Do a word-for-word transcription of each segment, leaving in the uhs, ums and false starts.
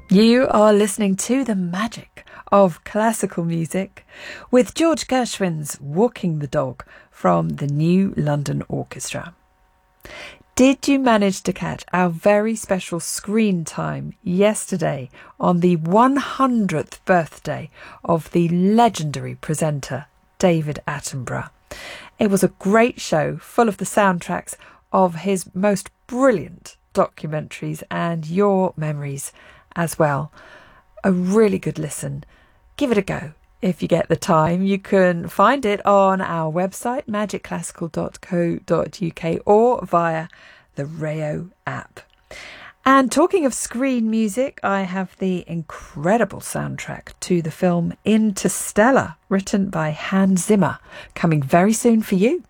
You are listening to the magic of classical music with George Gershwin's Walking the Dog from the New London Orchestra. Did you manage to catch our very special screen time yesterday on the one hundredth birthday of the legendary presenter David Attenborough? It was a great show full of the soundtracks of his most brilliant documentaries and your memories as well. A really good listen. Give it a go if you get the time. You can find it on our website magic classical dot co dot uk or via the Rayo app. And talking of screen music, I have the incredible soundtrack to the film Interstellar, written by Hans Zimmer, coming very soon for you.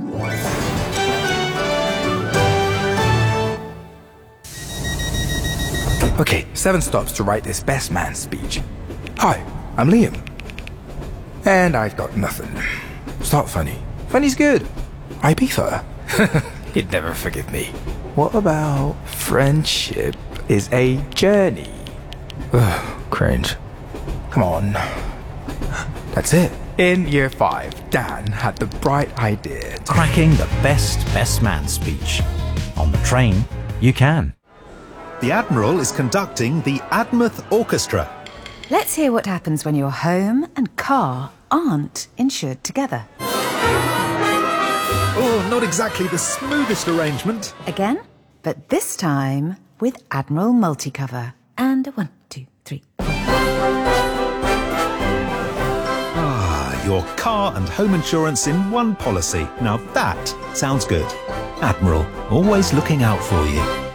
Okay, seven stops to write this best man speech. Hi, I'm Liam. And I've got nothing. Start funny. Funny's good. Ibiza. You'd never forgive me. What about friendship is a journey? Ugh, cringe. Come on. That's it. In year five, Dan had the bright idea to... cracking the best best man speech. On the train, you can. The Admiral is conducting the Admouth Orchestra. Let's hear what happens when your home and car aren't insured together. Oh, not exactly the smoothest arrangement. Again, but this time with Admiral Multicover. And a one, two, three. Ah, your car and home insurance in one policy. Now that sounds good. Admiral, always looking out for you.